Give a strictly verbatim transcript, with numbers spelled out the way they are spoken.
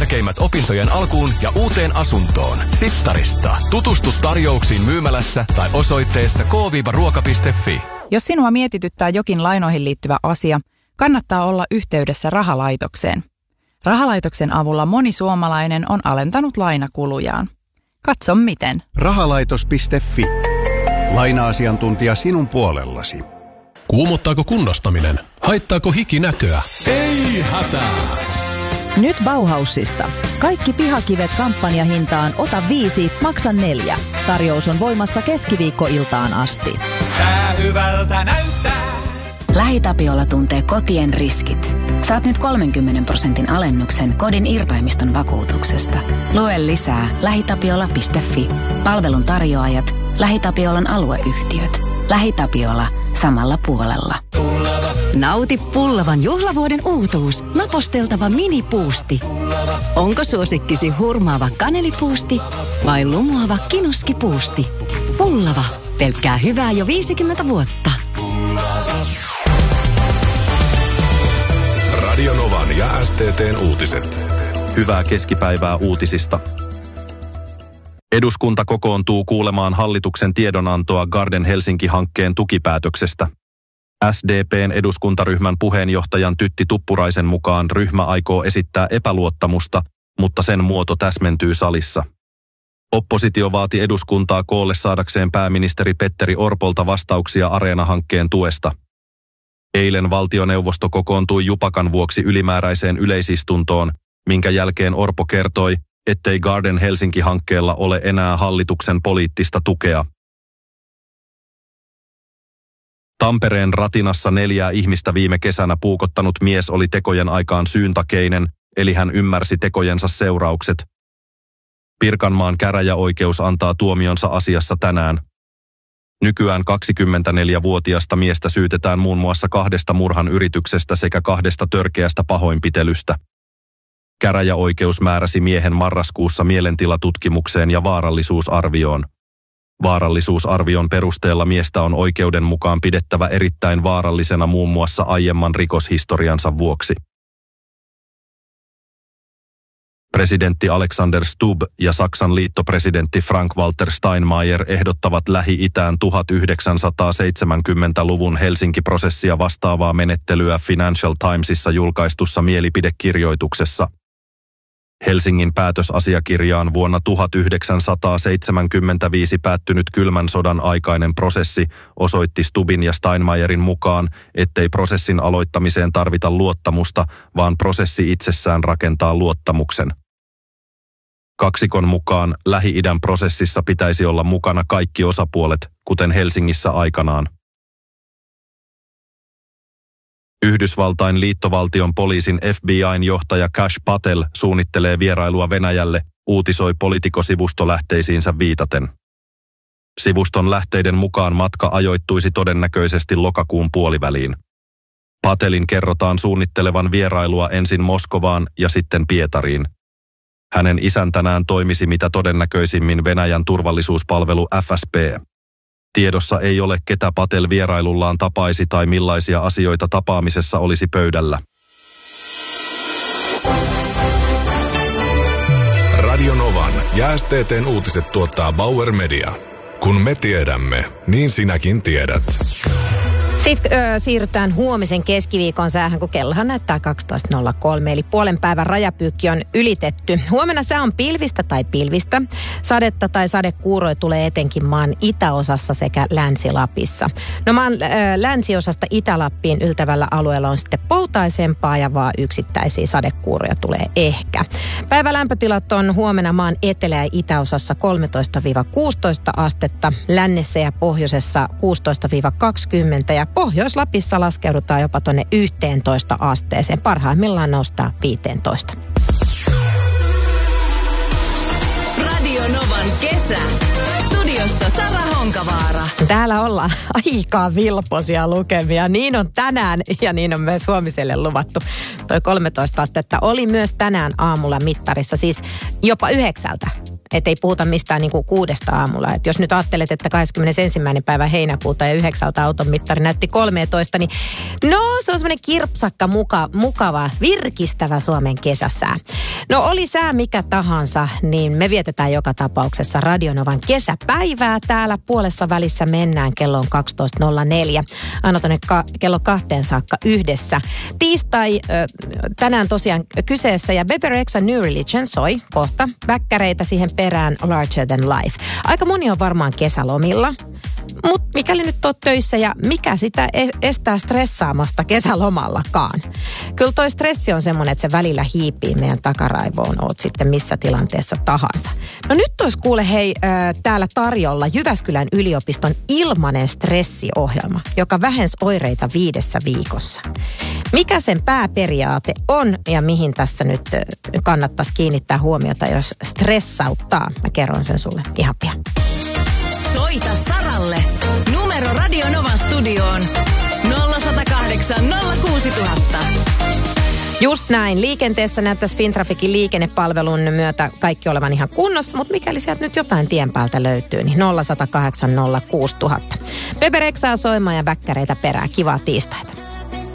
tärkeimmät opintojen alkuun ja uuteen asuntoon. Sittarista. Tutustu tarjouksiin myymälässä tai osoitteessa k ruoka piste fi. Jos sinua mietityttää jokin lainoihin liittyvä asia, kannattaa olla yhteydessä rahalaitokseen. Rahalaitoksen avulla moni suomalainen on alentanut lainakulujaan. Katso miten. Rahalaitos piste fi. Laina-asiantuntija sinun puolellasi. Kuumottaako kunnostaminen? Haittaako hiki näköä? Ei hätää! Nyt Bauhausista. Kaikki pihakivet kampanjahintaan ota viisi, maksa neljä. Tarjous on voimassa keskiviikkoiltaan asti. Tää hyvältä näyttää. LähiTapiola tuntee kotien riskit. Saat nyt kolmenkymmenen prosentin alennuksen kodin irtaimiston vakuutuksesta. Lue lisää lähitapiola piste fi. Palvelun tarjoajat, LähiTapiolan alueyhtiöt. LähiTapiola samalla puolella. Nauti Pullavan juhlavuoden uutuus. Naposteltava minipuusti. Onko suosikkisi hurmaava kanelipuusti vai lumoava kinuskipuusti? Pullava. Pelkkää hyvää jo viisikymmentä vuotta. Radio Novan ja S T T:n uutiset. Hyvää keskipäivää uutisista. Eduskunta kokoontuu kuulemaan hallituksen tiedonantoa Garden Helsinki-hankkeen tukipäätöksestä. S D P:n eduskuntaryhmän puheenjohtajan Tytti Tuppuraisen mukaan ryhmä aikoo esittää epäluottamusta, mutta sen muoto täsmentyy salissa. Oppositio vaati eduskuntaa koolle saadakseen pääministeri Petteri Orpolta vastauksia Areena-hankkeen tuesta. Eilen valtioneuvosto kokoontui jupakan vuoksi ylimääräiseen yleisistuntoon, minkä jälkeen Orpo kertoi, ettei Garden Helsinki-hankkeella ole enää hallituksen poliittista tukea. Tampereen Ratinassa neljää ihmistä viime kesänä puukottanut mies oli tekojen aikaan syyntakeinen, eli hän ymmärsi tekojensa seuraukset. Pirkanmaan käräjäoikeus antaa tuomionsa asiassa tänään. Nykyään kaksikymmentäneljävuotiasta miestä syytetään muun muassa kahdesta murhan yrityksestä sekä kahdesta törkeästä pahoinpitelystä. Käräjäoikeus määräsi miehen marraskuussa mielentilatutkimukseen ja vaarallisuusarvioon. Vaarallisuusarvion perusteella miestä on oikeuden mukaan pidettävä erittäin vaarallisena muun muassa aiemman rikoshistoriansa vuoksi. Presidentti Alexander Stubb ja Saksan liittopresidentti Frank-Walter Steinmeier ehdottavat Lähi-itään tuhatyhdeksänsataaseitsemänkymmentäluvun Helsinki-prosessia vastaavaa menettelyä Financial Timesissa julkaistussa mielipidekirjoituksessa. Helsingin päätösasiakirjaan vuonna tuhatyhdeksänsataaseitsemänkymmentäviisi päättynyt kylmän sodan aikainen prosessi osoitti Stubbin ja Steinmeierin mukaan, ettei prosessin aloittamiseen tarvita luottamusta, vaan prosessi itsessään rakentaa luottamuksen. Kaksikon mukaan Lähi-idän prosessissa pitäisi olla mukana kaikki osapuolet, kuten Helsingissä aikanaan. Yhdysvaltain liittovaltion poliisin F B I:n johtaja Kash Patel suunnittelee vierailua Venäjälle, uutisoi Politico-sivusto lähteisiinsä viitaten. Sivuston lähteiden mukaan matka ajoittuisi todennäköisesti lokakuun puoliväliin. Patelin kerrotaan suunnittelevan vierailua ensin Moskovaan ja sitten Pietariin. Hänen isäntänään toimisi mitä todennäköisimmin Venäjän turvallisuuspalvelu F S B. Tiedossa ei ole, ketä Patel vierailullaan tapaisi tai millaisia asioita tapaamisessa olisi pöydällä. Radio Novan ja S T T:n uutiset tuottaa Bauer Media. Kun me tiedämme, niin sinäkin tiedät. Sitten ö, siirrytään huomisen keskiviikon säähän, kun kellohan näyttää kaksitoista nolla kolme, eli puolen päivän rajapyykki on ylitetty. Huomenna sää on pilvistä tai pilvistä. Sadetta tai sadekuuroja tulee etenkin maan itäosassa sekä Länsi-Lapissa. No maan ö, länsiosasta Itä-Lappiin yltävällä alueella on sitten poutaisempaa ja vaan yksittäisiä sadekuuroja tulee ehkä. Päivälämpötilat on huomenna maan etelä- ja itäosassa kolmetoista kuusitoista astetta, lännessä ja pohjoisessa kuusitoista kaksikymmentä ja Pohjois-Lapissa laskeudutaan jopa tuonne yhteentoista asteeseen. Parhaimmillaan noustaan viisitoista. Radio Novan kesä. Studiossa Sara Honkavaara. Täällä ollaan aika vilpoisia lukemia. Niin on tänään ja niin on myös huomiselle luvattu. Toi kolmetoista astetta oli myös tänään aamulla mittarissa, siis jopa yhdeksältä. Että ei puhuta mistään niin kuin kuudesta aamulla. Et jos nyt ajattelet, että kahdeskymmenesensimmäinen päivä heinäkuuta ja yhdeksältä auton mittari näytti kolmetoista, niin no se on semmoinen kirpsakka, muka, mukava, virkistävä Suomen kesäsää. No oli sää mikä tahansa, niin me vietetään joka tapauksessa Radio Novan kesäpäivää. Täällä puolessa välissä mennään kello kaksitoista nolla neljä. Aina tuonne ka- kello kahteen saakka yhdessä. Tiistai äh, tänään tosiaan kyseessä ja Bebe Rexha New Religion soi kohta. Väkkäreitä siihen perään Larger Than Life. Aika moni on varmaan kesälomilla. Mutta mikäli nyt oot töissä ja mikä sitä estää stressaamasta kesälomallakaan. Kyllä toi stressi on semmoinen, että se välillä hiipii meidän takaraivoon, oot sitten missä tilanteessa tahansa. No nyt olisi kuule hei äh, täällä tarjolla Jyväskylän yliopiston ilmainen stressiohjelma, joka vähensi oireita viidessä viikossa. Mikä sen pääperiaate on ja mihin tässä nyt äh, kannattaisi kiinnittää huomiota, jos stressauttaa? Mä kerron sen sulle ihan pian. Soita Saralle. Numero Radio Novan studioon nolla yksi nolla kahdeksan nolla kuusi nolla nolla nolla. Just näin. Liikenteessä näyttäisi Fintraficin liikennepalvelun myötä kaikki olevan ihan kunnossa, mutta mikäli sieltä nyt jotain tien päältä löytyy, niin nolla yksi nolla kahdeksan nolla kuusi nolla nolla nolla. Bebe Rexhaa soimaan ja väkkäreitä perään. Kivaa tiistaita.